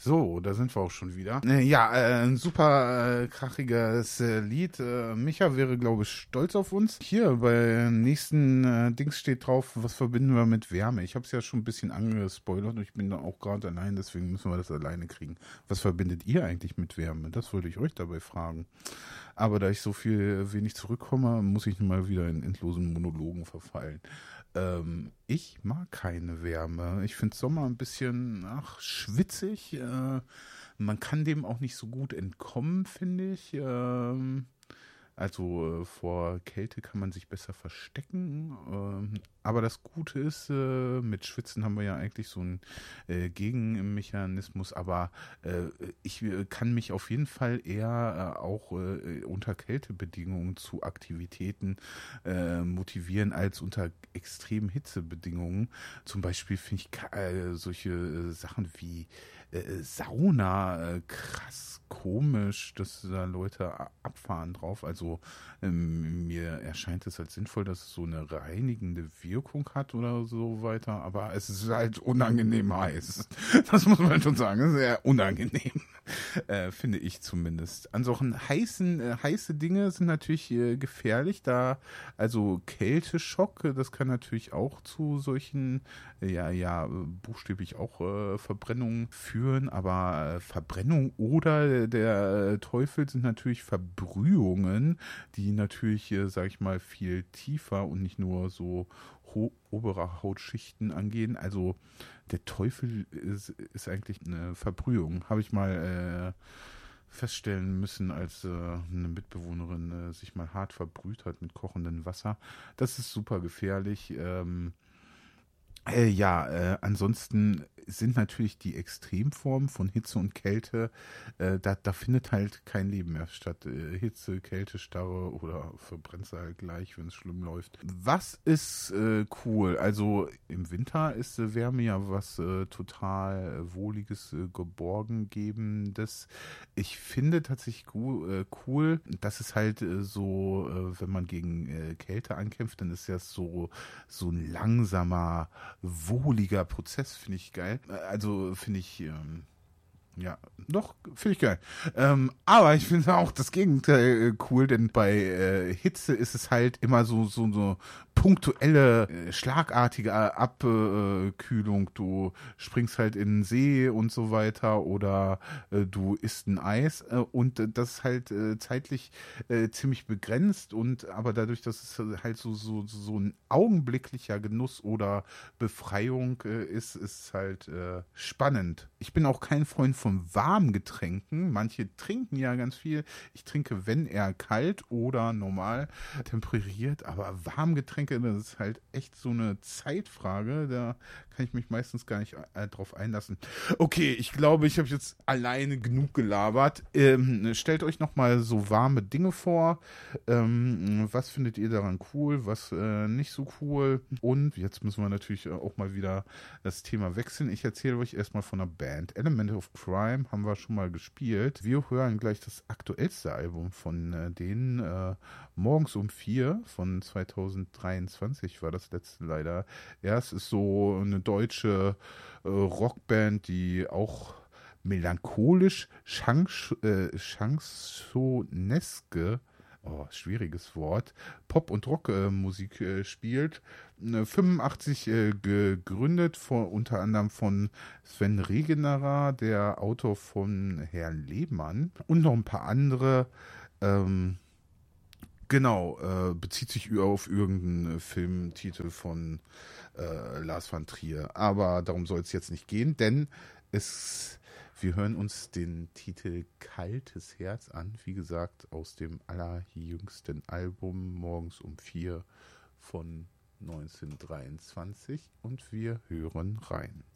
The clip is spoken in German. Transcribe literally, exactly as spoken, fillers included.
So, da sind wir auch schon wieder. Äh, ja, äh, ein super äh, krachiges äh, Lied. Äh, Micha wäre, glaube ich, stolz auf uns. Hier bei nächsten äh, Dings steht drauf, was verbinden wir mit Wärme. Ich habe es ja schon ein bisschen angespoilert und ich bin da auch gerade allein, deswegen müssen wir das alleine kriegen. Was verbindet ihr eigentlich mit Wärme? Das wollte ich euch dabei fragen. Aber da ich so viel wenig zurückkomme, muss ich mal wieder in endlosen Monologen verfallen. Ähm, ich mag keine Wärme. Ich finde Sommer ein bisschen, ach, schwitzig. Äh, man kann dem auch nicht so gut entkommen, finde ich. Ähm, also äh, vor Kälte kann man sich besser verstecken. Ähm, aber das Gute ist, äh, mit Schwitzen haben wir ja eigentlich so einen äh, Gegenmechanismus. Aber äh, ich äh, kann mich auf jeden Fall eher äh, auch äh, unter Kältebedingungen zu Aktivitäten äh, motivieren als unter extremen Hitzebedingungen. Zum Beispiel finde ich ka- äh, solche äh, Sachen wie äh, Sauna äh, krass komisch, dass da Leute a- abfahren drauf. Also ähm, mir erscheint es als sinnvoll, dass es so eine reinigende Wirkung hat oder so weiter, aber es ist halt unangenehm heiß. Das muss man schon sagen, sehr unangenehm, äh, finde ich zumindest. Ansonsten heißen, äh, heiße Dinge sind natürlich äh, gefährlich, da also Kälteschock, äh, das kann natürlich auch zu solchen, äh, ja, ja, buchstäblich auch äh, Verbrennungen führen, aber äh, Verbrennung oder der äh, Teufel sind natürlich Verbrühungen, die natürlich, äh, sag ich mal, viel tiefer und nicht nur so ho- obere Hautschichten angehen. Also der Teufel ist, ist eigentlich eine Verbrühung. Habe ich mal äh, feststellen müssen, als äh, eine Mitbewohnerin äh, sich mal hart verbrüht hat mit kochendem Wasser. Das ist super gefährlich. Ähm, äh, ja, äh, ansonsten sind natürlich die Extremformen von Hitze und Kälte, äh, da, da findet halt kein Leben mehr statt. Äh, Hitze, Kälte, Starre oder verbrennst du halt gleich, wenn es schlimm läuft. Was ist äh, cool? Also im Winter ist äh, Wärme ja was äh, total äh, Wohliges, äh, Geborgengebendes. Ich finde tatsächlich gu- äh, cool, dass es halt äh, so, äh, wenn man gegen äh, Kälte ankämpft, dann ist ja so, so ein langsamer, wohliger Prozess, finde ich geil. Äh, Also finde ich, ähm, ja, doch, finde ich geil. Ähm, aber ich finde auch das Gegenteil äh, cool, denn bei äh, Hitze ist es halt immer so, so, so punktuelle, äh, schlagartige Abkühlung. Du springst halt in den See und so weiter oder äh, du isst ein Eis äh, und äh, das ist halt äh, zeitlich äh, ziemlich begrenzt und aber dadurch, dass es halt so, so, so ein augenblicklicher Genuss oder Befreiung äh, ist, ist es halt äh, spannend. Ich bin auch kein Freund von warmen Getränken. Manche trinken ja ganz viel. Ich trinke, wenn eher kalt oder normal temperiert, aber Warmgetränke, das ist halt echt so eine Zeitfrage. Da kann ich mich meistens gar nicht äh, drauf einlassen. Okay, ich glaube, ich habe jetzt alleine genug gelabert. Ähm, stellt euch nochmal so warme Dinge vor. Ähm, was findet ihr daran cool, was äh, nicht so cool? Und jetzt müssen wir natürlich auch mal wieder das Thema wechseln. Ich erzähle euch erstmal von einer Band. Element of Crime haben wir schon mal gespielt. Wir hören gleich das aktuellste Album von äh, denen. Äh, Morgens um vier von zweitausenddreiundzwanzig war das letzte leider. Ja, es ist so eine deutsche äh, Rockband, die auch melancholisch, chans äh, chansoneske, oh, schwieriges Wort, Pop- und Rockmusik äh, spielt. Äh, fünfundachtzig äh, gegründet, vor, unter anderem von Sven Regenerer, der Autor von Herrn Lehmann und noch ein paar andere. Ähm, genau, äh, bezieht sich auf irgendeinen äh, Filmtitel von äh, Lars van Trier. Aber darum soll es jetzt nicht gehen, denn es, wir hören uns den Titel Kaltes Herz an, wie gesagt, aus dem allerjüngsten Album Morgens um vier von neunzehnhundertdreiundzwanzig und wir hören rein.